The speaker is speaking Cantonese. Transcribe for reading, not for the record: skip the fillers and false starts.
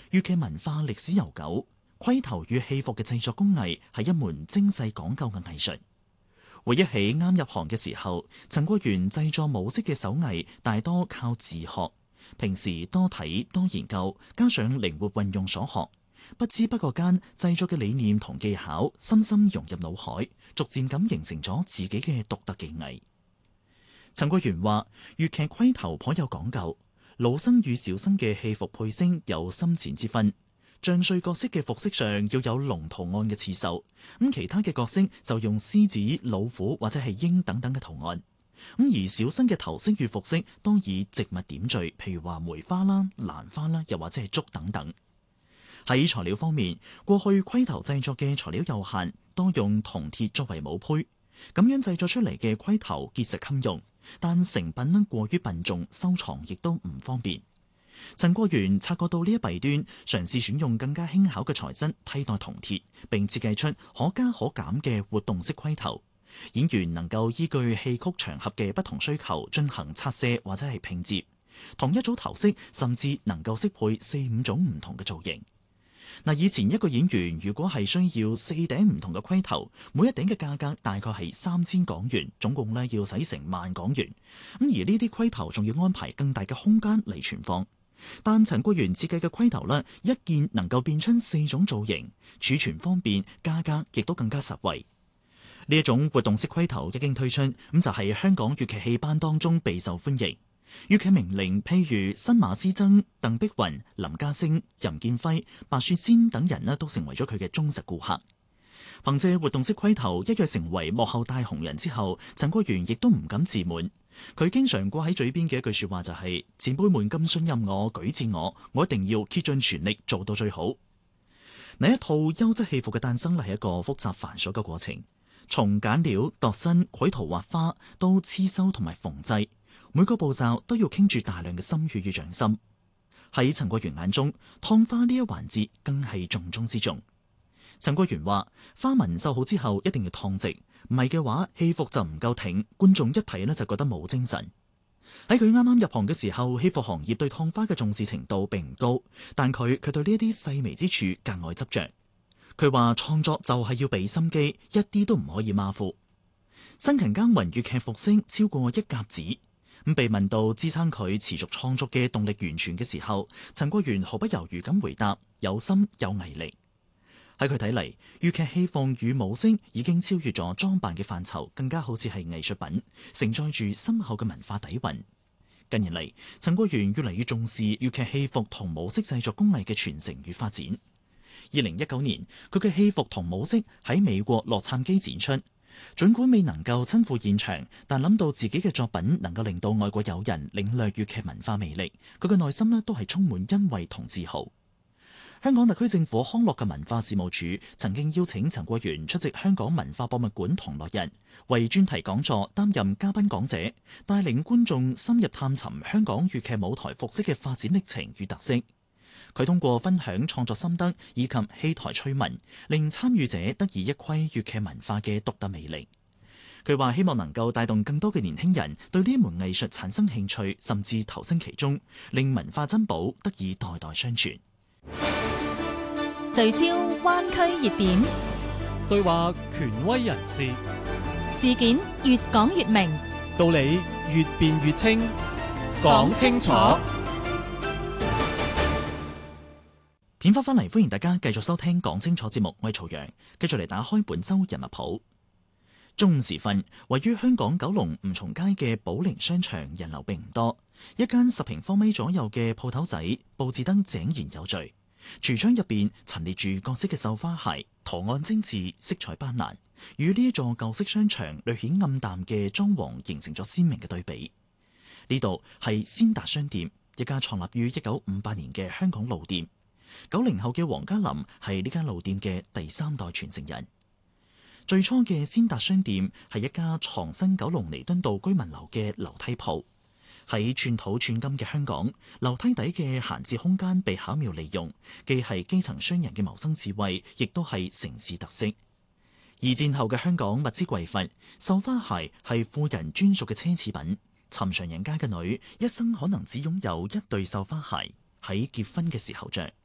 粵劇文化歷史悠久，盔頭與戲服嘅製作工藝係一門精細講究嘅藝術。回憶起啱入行嘅時候，陳國元製作武飾嘅手藝大多靠自學，平時多睇多研究，加上靈活運用所學，不知不覺間製作嘅理念同技巧深深融入腦海，逐漸咁形成咗自己嘅獨特技藝。陳國元話：粵劇盔頭頗有講究，老生與小生嘅戲服配飾有深淺之分。將帥角色嘅服飾上要有龍圖案嘅刺繡，咁其他嘅角色就用獅子、老虎或者係鷹等等嘅圖案。咁而小生嘅頭飾與服飾當以植物點綴，譬如話梅花啦、蘭花啦，又或者係竹等等。喺材料方面，過去盔頭製作嘅材料有限，多用銅鐵作為武胚，咁樣製作出嚟嘅盔頭結實襟用，但成品呢過於笨重，收藏亦都唔方便。陳國元察覺到呢一弊端，嘗試選用更加輕巧嘅材質替代銅鐵，並設計出可加可減嘅活動式盔頭。演員能夠依據戲曲場合嘅不同需求進行拆卸或者係拼接，同一組頭飾甚至能夠適配4-5種唔同嘅造型。嗱，以前一個演員如果係需要4頂唔同嘅盔頭，每一頂嘅價格大概係3000港元，總共呢要使成10000港元。咁而呢啲盔頭仲要安排更大嘅空間嚟存放。但陳國元設計嘅盔頭呢，一件能夠變出4種造型，儲存方便，價格亦都更加實惠。呢一種活動式盔頭一經推出，咁就係香港粵劇戲班當中備受歡迎。粵劇名伶譬如新馬師曾、鄧碧雲、林家聲、任劍輝、白雪仙等人呢，都成為咗佢嘅忠實顧客。憑借活動式盔頭一躍成為幕後大紅人之後，陳國元亦都唔敢自滿。佢經常掛喺嘴邊嘅一句說話就係：前輩們咁信任我、舉薦我一定要竭盡全力做到最好。嗱，一套優質戲服嘅誕生係一個複雜繁瑣嘅過程，從揀料、度身、繪圖畫花到刺繡同埋縫製，每個步驟都要傾注大量嘅心血與匠心。喺陳國元眼中，燙花呢一環節更係重中之重。陳國元話：花紋繡好之後一定要燙直，唔係嘅話戲服就唔夠挺，觀眾一睇呢就覺得冇精神。喺佢啱啱入行嘅時候，戲服行業對燙花嘅重視程度並唔高，但佢對呢一啲細微之處格外執着。佢話創作就係要俾心機，一啲都唔可以馬虎。辛勤耕耘粵劇服飾超過1甲子。咁被問到支撐佢持續創作嘅動力源泉嘅時候，陳國元毫不猶豫咁回答：有心有毅力。喺佢睇嚟，粵劇戲服與武飾已經超越咗裝扮嘅範疇，更加好似係藝術品，承載住深厚嘅文化底蘊。近年嚟，陳國元越嚟越重視粵劇戲服同武飾製作工藝嘅傳承與發展。2019年，佢嘅戲服同武飾喺美國洛杉磯展出。儘管未能夠親赴現場，但諗到自己嘅作品能夠令到外國友人領略粵劇文化魅力，佢嘅內心都係充滿欣慰同自豪。香港特區政府康樂及文化事務署曾經邀請陳國元出席香港文化博物館同樂日，為專題講座擔任嘉賓講者，帶領觀眾深入探尋香港粵劇舞台服飾嘅發展歷程與特色。佢通過分享創作心得以及戲台趣聞，令參與者得以一窺粵劇文化嘅獨特魅力。佢話希望能夠帶動更多嘅年輕人對呢門藝術產生興趣，甚至投身其中，令文化珍寶得以代代相傳。 聚焦灣區熱點， 對話權威人士， 事件越講越明， 道理越辯越清，講清楚。 片花翻嚟，歡迎大家繼續收聽講清楚節目，我係曹陽，繼續嚟打開本周人物譜。中午時分，位於香港九龍吳松街嘅寶靈商場人流並唔多，一間10平方米左右嘅鋪頭仔，佈置得井然有序。櫥窗入邊陳列住各式嘅繡花鞋，圖案精緻，色彩斑斕，與呢一座舊式商場略顯暗淡嘅裝潢形成咗鮮明嘅對比。呢度係先達商店，一家創立於1958年嘅香港老店。90後嘅黃家林係呢間老店嘅第3代傳承人。最初嘅先達商店係一家藏身九龍彌敦道居民樓嘅樓梯鋪。喺寸土寸金嘅香港，樓梯底嘅閒置空間被巧妙利用，既係基層商人嘅謀生智慧，亦都係城市特色。二戰後嘅香港物資匱乏，繡花鞋係富人專屬嘅奢侈品。尋常人家嘅女一生可能只擁有1對繡花鞋，喺結婚嘅時候着。